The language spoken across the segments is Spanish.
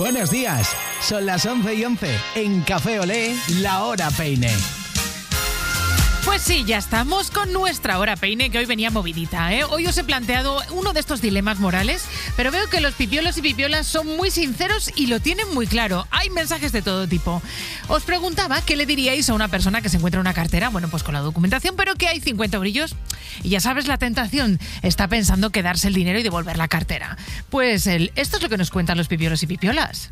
Buenos días, son las 11:11 en Café Olé, la hora peine. Pues sí, ya estamos con nuestra hora peine, que hoy venía movidita, ¿eh? Hoy os he planteado uno de estos dilemas morales, pero veo que los pipiolos y pipiolas son muy sinceros y lo tienen muy claro. Hay mensajes de todo tipo. Os preguntaba qué le diríais a una persona que se encuentra una cartera, bueno, pues con la documentación, pero que hay 50 eurillos. Y ya sabes, la tentación está pensando quedarse el dinero y devolver la cartera. Pues esto es lo que nos cuentan los pipiolos y pipiolas.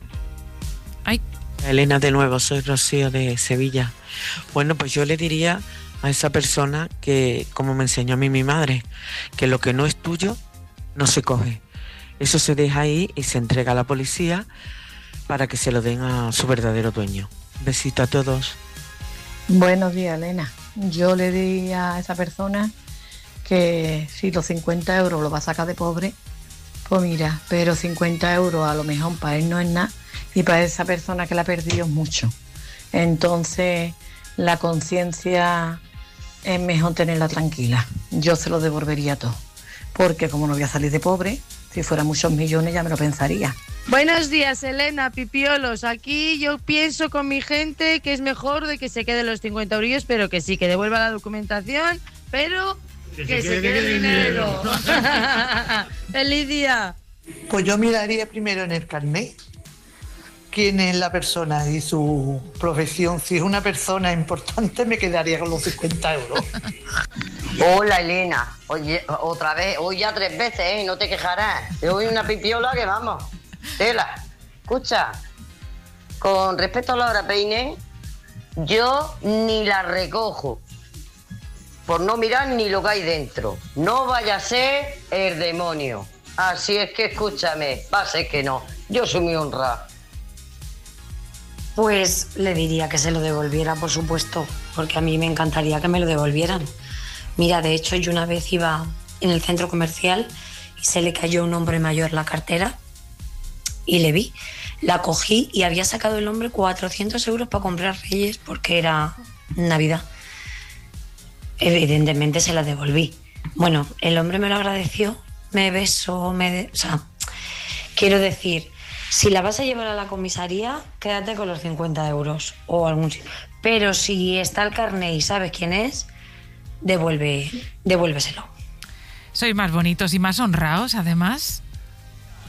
Ay. Elena, de nuevo, soy Rocío de Sevilla. Bueno, pues yo le diría a esa persona que, como me enseñó a mí mi madre, que lo que no es tuyo no se coge. Eso se deja ahí y se entrega a la policía para que se lo den a su verdadero dueño. Besito a todos. Buenos días, Elena. Yo le diría a esa persona que si los 50 euros lo va a sacar de pobre, pues mira, pero 50 euros a lo mejor para él no es nada y para esa persona que la ha perdido es mucho. Entonces, la conciencia es mejor tenerla tranquila. Yo se lo devolvería todo, porque como no voy a salir de pobre, si fuera muchos millones ya me lo pensaría. Buenos días, Elena, pipiolos. Aquí yo pienso con mi gente que es mejor de que se queden los 50 euros, pero que sí, que devuelva la documentación, pero que se quede el dinero. ¡Feliz día! Pues yo miraría primero en el carnet quién es la persona y su profesión. Si es una persona importante, me quedaría con los 50 euros. Hola, Elena. Oye, otra vez, hoy ya 3 veces, ¿eh? No te quejarás. Hoy una pipiola que vamos. Tela. Escucha, con respecto a la hora peine, yo ni la recojo por no mirar ni lo que hay dentro. No vaya a ser el demonio. Así es que escúchame, va a ser que no. Yo soy muy honrada. Pues le diría que se lo devolviera, por supuesto, porque a mí me encantaría que me lo devolvieran. Mira, de hecho, yo una vez iba en el centro comercial y se le cayó a un hombre mayor la cartera y le vi. La cogí y había sacado el hombre 400 euros para comprar Reyes porque era Navidad. Evidentemente se la devolví. Bueno, el hombre me lo agradeció, me besó, o sea, quiero decir, si la vas a llevar a la comisaría, quédate con los 50 euros o algún sitio. Pero si está el carnet y sabes quién es, devuélveselo. Sois más bonitos y más honrados, además.